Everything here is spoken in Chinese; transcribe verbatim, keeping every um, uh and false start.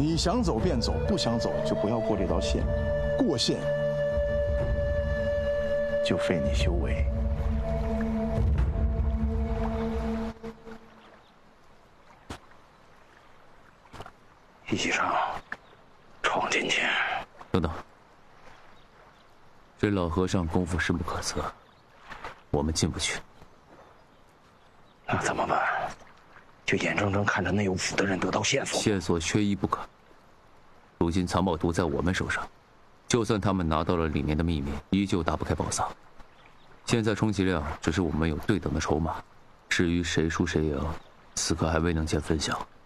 你想走便走，不想走就不要过这道线。过线就废你修为。一起上，闯进去。 等等，这老和尚功夫深不可测，我们进不去。 那怎么办？就眼睁睁看着内务府的人得到线索？ 线索缺一不可。如今藏宝图在我们手上，就算他们拿到了里面的秘密，依旧打不开宝藏。现在充其量只是我们有对等的筹码，至于谁输谁赢，此刻还未能见分晓。